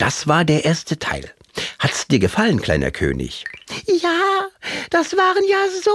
Das war der erste Teil. Hat's dir gefallen, kleiner König? Ja, das waren ja so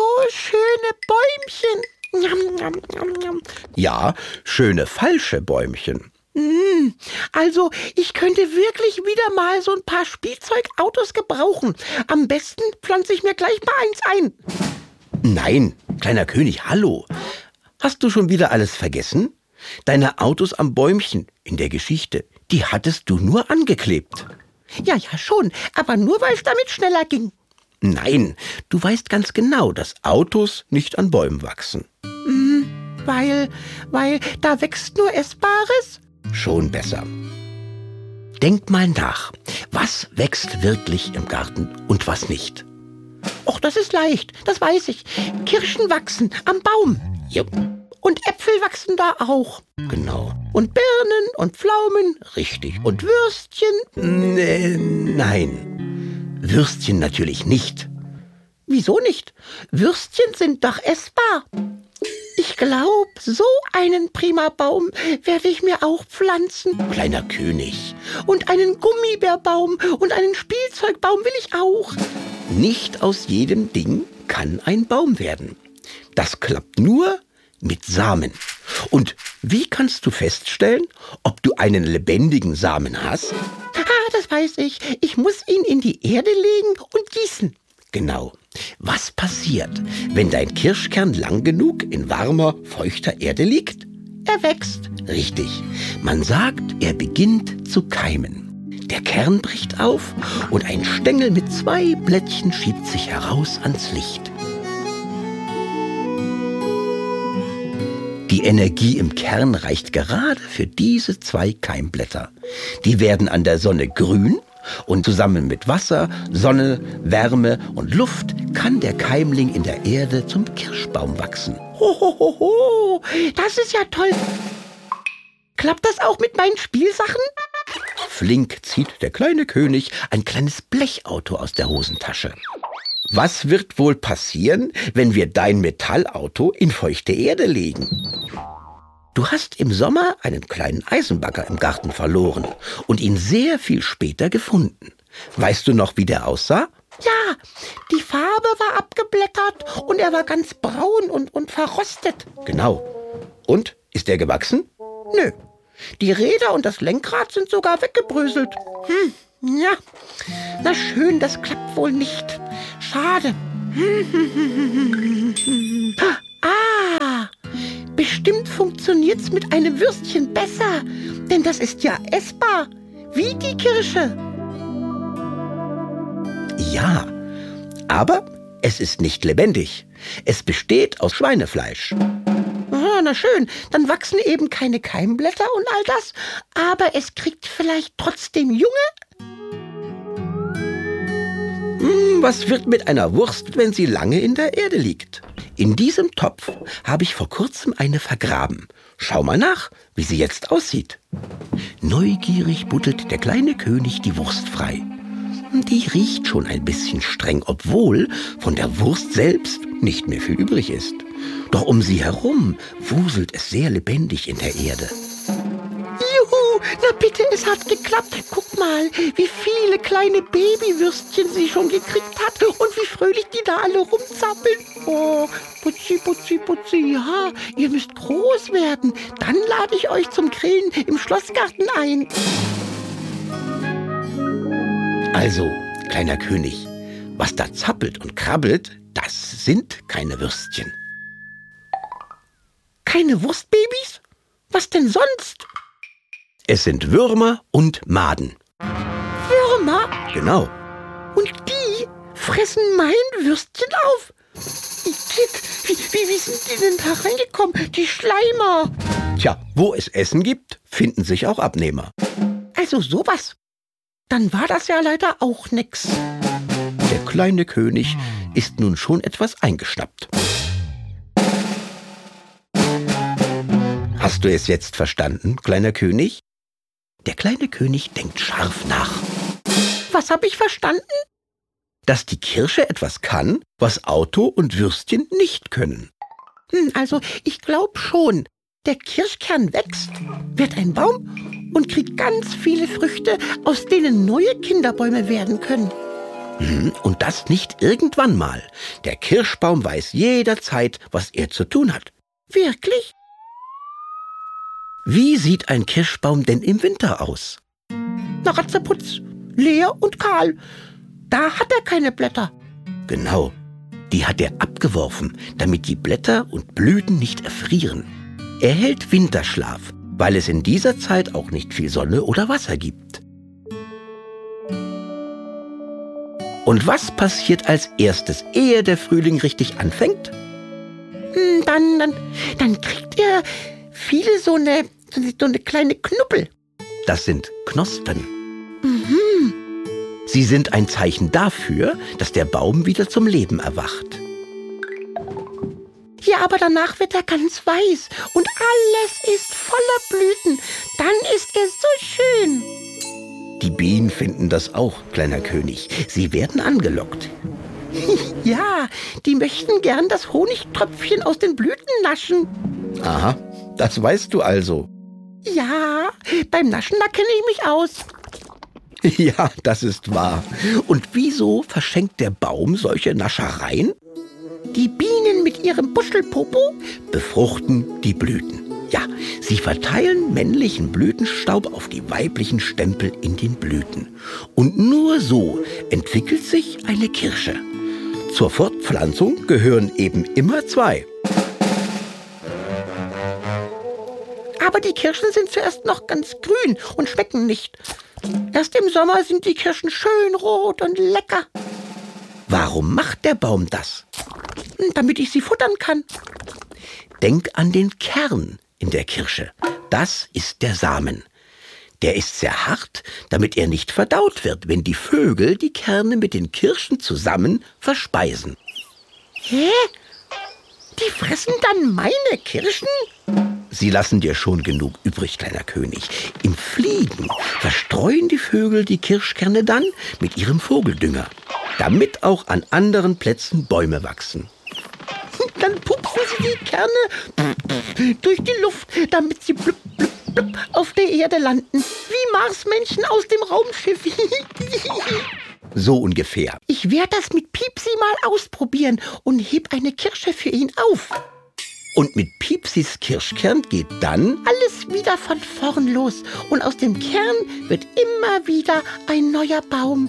schöne Bäumchen. Njam, njam, njam, njam. Ja, schöne falsche Bäumchen. Also, ich könnte wirklich wieder mal so ein paar Spielzeugautos gebrauchen. Am besten pflanze ich mir gleich mal eins ein. Nein, kleiner König, hallo. Hast du schon wieder alles vergessen? Deine Autos am Bäumchen in der Geschichte, die hattest du nur angeklebt. Ja, schon, aber nur, weil es damit schneller ging. Nein, du weißt ganz genau, dass Autos nicht an Bäumen wachsen. Weil da wächst nur Essbares? Schon besser. Denk mal nach, was wächst wirklich im Garten und was nicht? Och, das ist leicht, das weiß ich. Kirschen wachsen am Baum. Jupp, Und Äpfel wachsen da auch. genau. Und Birnen und Pflaumen. Richtig. Und Würstchen. Nein, Würstchen natürlich nicht. Wieso nicht? Würstchen sind doch essbar. Ich glaube, so einen prima Baum werde ich mir auch pflanzen. Kleiner König, Und einen Gummibärbaum und einen Spielzeugbaum will ich auch. nicht aus jedem Ding kann ein Baum werden. Das klappt nur mit Samen. Und wie kannst du feststellen, ob du einen lebendigen Samen hast? Das weiß ich. Ich muss ihn in die Erde legen und gießen. Genau. Was passiert, wenn dein Kirschkern lang genug in warmer, feuchter Erde liegt? Er wächst. Richtig. Man sagt, er beginnt zu keimen. Der Kern bricht auf und ein Stängel mit 2 Blättchen schiebt sich heraus ans Licht. Die Energie im Kern reicht gerade für diese 2 Keimblätter. Die werden an der Sonne grün und zusammen mit Wasser, Sonne, Wärme und Luft kann der Keimling in der Erde zum Kirschbaum wachsen. Hohoho, das ist ja toll. Klappt das auch mit meinen Spielsachen? Flink zieht der kleine König ein kleines Blechauto aus der Hosentasche. Was wird wohl passieren, wenn wir dein Metallauto in feuchte Erde legen? Du hast im Sommer einen kleinen Eisenbagger im Garten verloren und ihn sehr viel später gefunden. Weißt du noch, wie der aussah? Ja, die Farbe war abgeblättert und er war ganz braun und verrostet. Genau. Und, ist er gewachsen? Nö, die Räder und das Lenkrad sind sogar weggebröselt. Ja, na schön, das klappt wohl nicht. Schade. Bestimmt funktioniert's mit einem Würstchen besser, denn das ist ja essbar, wie die Kirsche. Ja, aber es ist nicht lebendig. Es besteht aus Schweinefleisch. Na schön, dann wachsen eben keine Keimblätter und all das, aber es kriegt vielleicht trotzdem Junge? Was wird mit einer Wurst, wenn sie lange in der Erde liegt? In diesem Topf habe ich vor kurzem eine vergraben. Schau mal nach, wie sie jetzt aussieht. Neugierig buddelt der kleine König die Wurst frei. Die riecht schon ein bisschen streng, obwohl von der Wurst selbst nicht mehr viel übrig ist. Doch um sie herum wuselt es sehr lebendig in der Erde. Juhu, na bitte, es hat geklappt. Guck mal, wie viele kleine Babywürstchen sie schon gekriegt hat und wie fröhlich die da alle rumzappeln. Oh, putzi, putzi, putzi, ja, ihr müsst groß werden. Dann lade ich euch zum Grillen im Schlossgarten ein. Also, kleiner König, was da zappelt und krabbelt, das sind keine Würstchen. Keine Wurstbabys? Was denn sonst? Es sind Würmer und Maden. Würmer? Genau. Und die fressen mein Würstchen auf? Wie sind die denn da reingekommen? Die Schleimer. Tja, wo es Essen gibt, finden sich auch Abnehmer. Also sowas. Dann war das ja leider auch nix. Der kleine König ist nun schon etwas eingeschnappt. Hast du es jetzt verstanden, kleiner König? Der kleine König denkt scharf nach. Was habe ich verstanden? Dass die Kirsche etwas kann, was Auto und Würstchen nicht können. Also, ich glaube schon. Der Kirschkern wächst, wird ein Baum und kriegt ganz viele Früchte, aus denen neue Kinderbäume werden können. Und das nicht irgendwann mal. Der Kirschbaum weiß jederzeit, was er zu tun hat. Wirklich? Wie sieht ein Kirschbaum denn im Winter aus? Na, Ratzeputz, leer und kahl. Da hat er keine Blätter. Genau, die hat er abgeworfen, damit die Blätter und Blüten nicht erfrieren. Er hält Winterschlaf, weil es in dieser Zeit auch nicht viel Sonne oder Wasser gibt. Und was passiert als erstes, ehe der Frühling richtig anfängt? Dann kriegt er viele so eine kleine Knubbel. Das sind Knospen. Sie sind ein Zeichen dafür, dass der Baum wieder zum Leben erwacht. Ja, aber danach wird er ganz weiß und alles ist voller Blüten. Dann ist er so schön. Die Bienen finden das auch, kleiner König. Sie werden angelockt. Ja, die möchten gern das Honigtröpfchen aus den Blüten naschen. Aha, das weißt du also. Ja, beim Naschen, da kenne ich mich aus. Ja, das ist wahr. Und wieso verschenkt der Baum solche Naschereien? Die Bienen mit ihrem Buschelpopo befruchten die Blüten. Ja, sie verteilen männlichen Blütenstaub auf die weiblichen Stempel in den Blüten. Und nur so entwickelt sich eine Kirsche. Zur Fortpflanzung gehören eben immer zwei. Aber die Kirschen sind zuerst noch ganz grün und schmecken nicht. Erst im Sommer sind die Kirschen schön rot und lecker. Warum macht der Baum das? Damit ich sie futtern kann. Denk an den Kern in der Kirsche. Das ist der Samen. Der ist sehr hart, damit er nicht verdaut wird, wenn die Vögel die Kerne mit den Kirschen zusammen verspeisen. Hä? Die fressen dann meine Kirschen? Sie lassen dir schon genug übrig, kleiner König. Im Fliegen verstreuen die Vögel die Kirschkerne dann mit ihrem Vogeldünger, damit auch an anderen Plätzen Bäume wachsen. Dann pupsen sie die Kerne durch die Luft, damit sie blub, blub, blub auf der Erde landen. Wie Marsmännchen aus dem Raumschiff. So ungefähr. Ich werde das mit Piepsi mal ausprobieren und heb eine Kirsche für ihn auf. Und mit Piepsis Kirschkern geht dann alles wieder von vorn los. Und aus dem Kern wird immer wieder ein neuer Baum.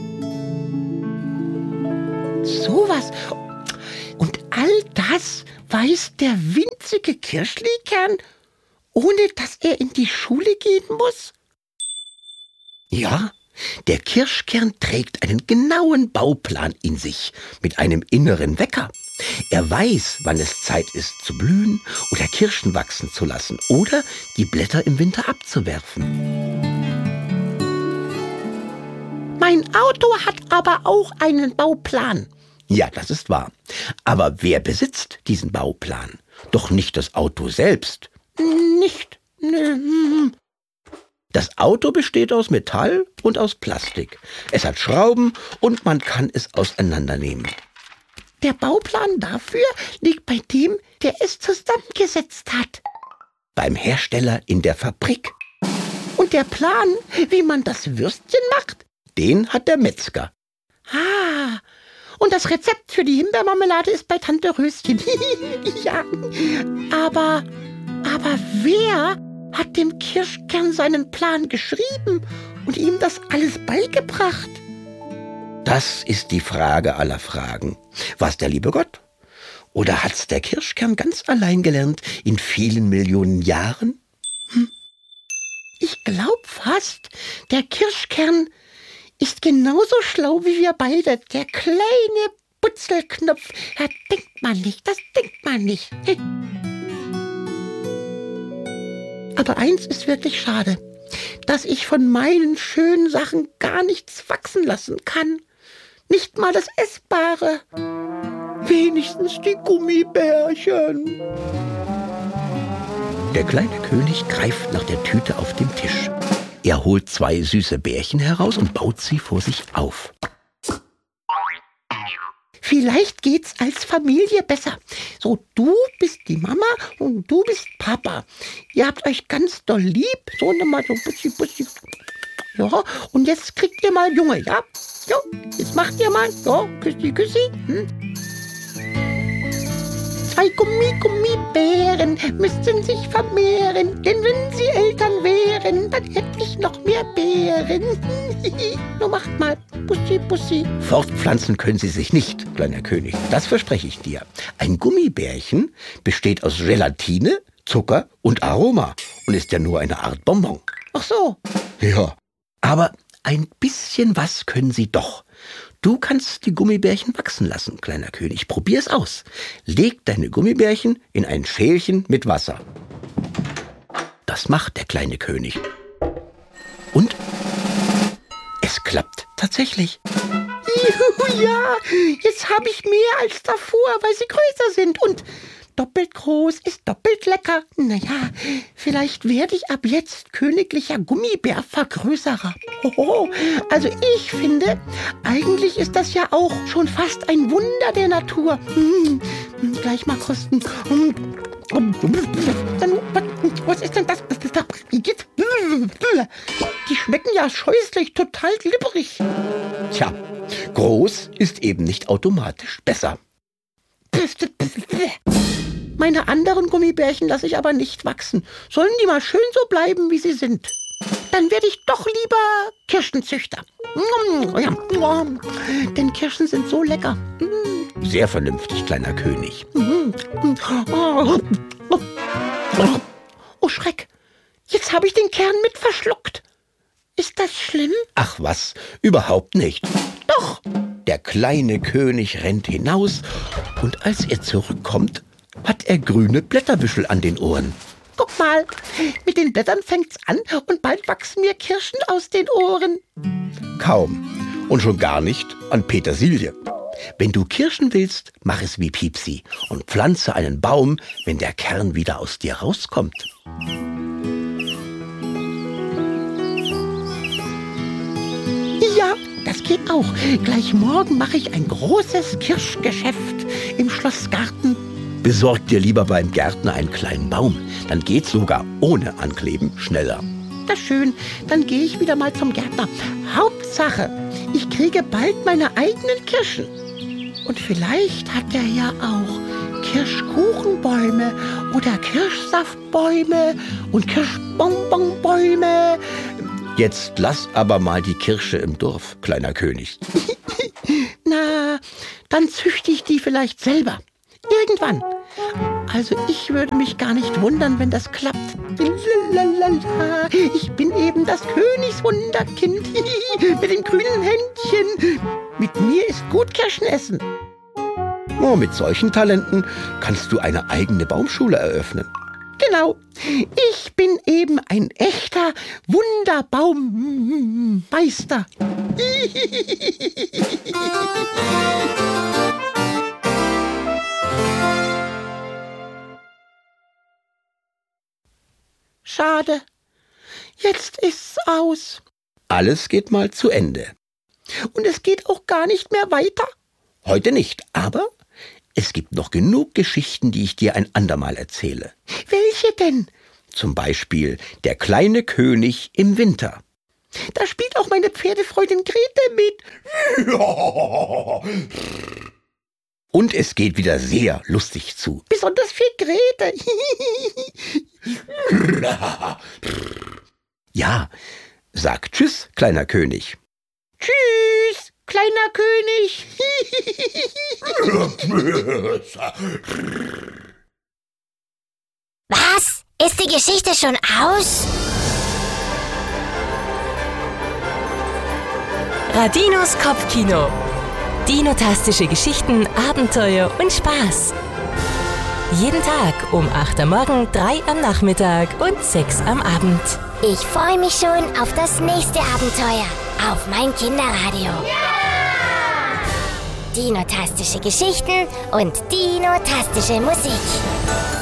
Sowas. Und all das weiß der winzige Kirschlikern, ohne dass er in die Schule gehen muss? Ja, der Kirschkern trägt einen genauen Bauplan in sich mit einem inneren Wecker. Er weiß, wann es Zeit ist zu blühen oder Kirschen wachsen zu lassen oder die Blätter im Winter abzuwerfen. Mein Auto hat aber auch einen Bauplan. Ja, das ist wahr. Aber wer besitzt diesen Bauplan? Doch nicht das Auto selbst. Nicht. Das Auto besteht aus Metall und aus Plastik. Es hat Schrauben und man kann es auseinandernehmen. Der Bauplan dafür liegt bei dem, der es zusammengesetzt hat. Beim Hersteller in der Fabrik. Und der Plan, wie man das Würstchen macht? Den hat der Metzger. Ah, und das Rezept für die Himbeermarmelade ist bei Tante Röschen. Ja, aber wer hat dem Kirschkern seinen Plan geschrieben und ihm das alles beigebracht? Das ist die Frage aller Fragen. War's der liebe Gott? Oder hat's der Kirschkern ganz allein gelernt in vielen Millionen Jahren? Ich glaub fast, der Kirschkern ist genauso schlau wie wir beide. Der kleine Butzelknopf. Das denkt man nicht, das denkt man nicht. Aber eins ist wirklich schade, dass ich von meinen schönen Sachen gar nichts wachsen lassen kann. Nicht mal das Essbare. Wenigstens die Gummibärchen. Der kleine König greift nach der Tüte auf dem Tisch. Er holt 2 süße Bärchen heraus und baut sie vor sich auf. Vielleicht geht's als Familie besser. So, du bist die Mama und du bist Papa. Ihr habt euch ganz doll lieb. So, nochmal so Bussi, Bussi. Ja, und jetzt kriegt ihr mal Junge, ja? Jo, jetzt macht ihr mal. So, Küssi, Küssi. 2 Gummibären müssten sich vermehren, denn wenn sie Eltern wären, dann hätte ich noch mehr Bären. Nur macht mal Bussi, Bussi. Fortpflanzen können sie sich nicht, kleiner König. Das verspreche ich dir. Ein Gummibärchen besteht aus Gelatine, Zucker und Aroma und ist ja nur eine Art Bonbon. Ach so. Ja, aber ein bisschen was können sie doch. Du kannst die Gummibärchen wachsen lassen, kleiner König. Probier es aus. Leg deine Gummibärchen in ein Schälchen mit Wasser. Das macht der kleine König. Und es klappt tatsächlich. Juhu, ja, jetzt habe ich mehr als davor, weil sie größer sind. Und doppelt groß ist doppelt lecker. Naja, vielleicht werde ich ab jetzt königlicher Gummibärvergrößerer. Hoho. Also ich finde, eigentlich ist das ja auch schon fast ein Wunder der Natur. Gleich mal kosten. Was ist denn das? Die schmecken ja scheußlich, total glibberig. Tja, groß ist eben nicht automatisch besser. Meine anderen Gummibärchen lasse ich aber nicht wachsen. Sollen die mal schön so bleiben, wie sie sind. Dann werde ich doch lieber Kirschenzüchter. Denn Kirschen sind so lecker. Sehr vernünftig, kleiner König. Oh Schreck, jetzt habe ich den Kern mit verschluckt. Ist das schlimm? Ach was, überhaupt nicht. Doch. Der kleine König rennt hinaus und als er zurückkommt, hat er grüne Blätterbüschel an den Ohren. Guck mal, mit den Blättern fängt's an und bald wachsen mir Kirschen aus den Ohren. Kaum. Und schon gar nicht an Petersilie. Wenn du Kirschen willst, mach es wie Piepsi und pflanze einen Baum, wenn der Kern wieder aus dir rauskommt. Ja, das geht auch. Gleich morgen mache ich ein großes Kirschgeschäft im Schlossgarten. Besorg dir lieber beim Gärtner einen kleinen Baum. Dann geht's sogar ohne Ankleben schneller. Das ist schön, dann gehe ich wieder mal zum Gärtner. Hauptsache, ich kriege bald meine eigenen Kirschen. Und vielleicht hat er ja auch Kirschkuchenbäume oder Kirschsaftbäume und Kirschbonbonbäume. Jetzt lass aber mal die Kirsche im Dorf, kleiner König. Na, dann züchte ich die vielleicht selber. Irgendwann. Also ich würde mich gar nicht wundern, wenn das klappt. Lalalala. Ich bin eben das Königswunderkind mit dem grünen Händchen. Mit mir ist gut Kirschen essen. Oh, mit solchen Talenten kannst du eine eigene Baumschule eröffnen. Genau. Ich bin eben ein echter Wunderbaummeister. Schade. Jetzt ist's aus. Alles geht mal zu Ende. Und es geht auch gar nicht mehr weiter? Heute nicht, aber es gibt noch genug Geschichten, die ich dir ein andermal erzähle. Welche denn? Zum Beispiel der kleine König im Winter. Da spielt auch meine Pferdefreundin Grete mit. Und es geht wieder sehr lustig zu. Besonders für Grete. Ja, sag Tschüss, kleiner König. Tschüss, kleiner König. Was? Ist die Geschichte schon aus? Radinos Kopfkino. Dinotastische Geschichten, Abenteuer und Spaß. Jeden Tag um 8 am Morgen, 3 am Nachmittag und 6 am Abend. Ich freue mich schon auf das nächste Abenteuer auf mein Kinderradio. Ja! Dinotastische Geschichten und dinotastische Musik.